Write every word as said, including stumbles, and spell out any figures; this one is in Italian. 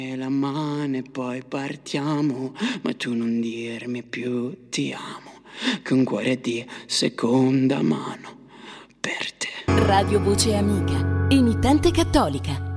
la mano e poi partiamo, ma tu non dirmi più ti amo, che un cuore di seconda mano per te. Radio Voce Amica, emittente cattolica.